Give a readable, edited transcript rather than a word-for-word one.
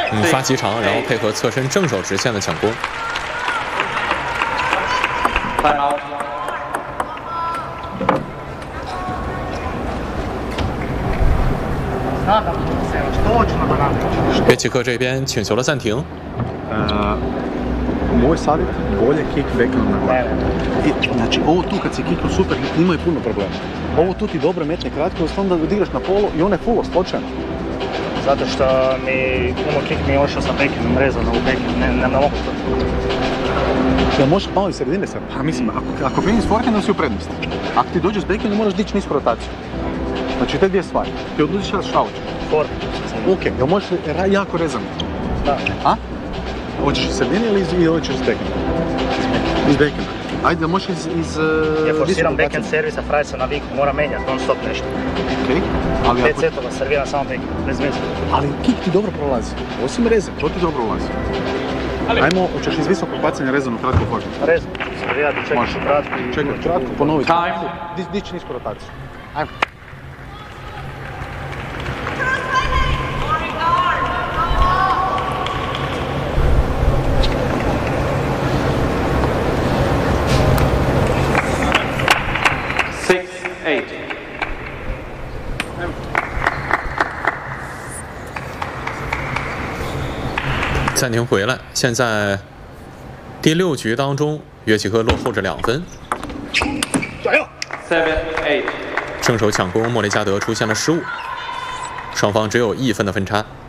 发极长，然后配合侧身正手直线的抢攻。约基克这边请求了暂停。 Moj savjet, bolje kick backhandom na glavu. Znači, ovo tu kad si kiknu super, imaju puno problema. Ovo tu ti dobro metne kratko, onda odigraš na polu i ona je full slučajno. Zato što mi puno kick mi je ošao sa backhandom, rezano u backhand, ne mogu to. Jel možeš malo iz sredine sad? Pa mislim, ako kreni s forehandom si u prednosti. Ako ti dođeš s backhandom moraš dići nisku rotaciju. Znači, te dvije stvari. Ti odlučiš šta ćeš? Forehand. Ok, jel možeš jako rezano? Da. A? Hoćeš iz sredine ili hoćeš iz backhanda? Iz backhanda. Ajde, možeš iz... Ja forsiram backhand servisa, frajer se naviku, mora menjati non stop nešto. Okej. Ali 5 setova serviram samo backhand, bez veze. Ali kick ti dobro prolazi. Osim reze, to ti dobro ulazi. Ajmo, hoćeš iz visokog bacanja rezanu kratko forehand? Rezano, servirati, čekaš kratko. Čekaj, kratko, ponovi. Dići nisku rotaciju. Ajmo. 暂停回来，现在第6局当中，约基克落后着2分。 加油 7-8，正手抢攻，莫雷加德出现了失误，双方只有1分的分差。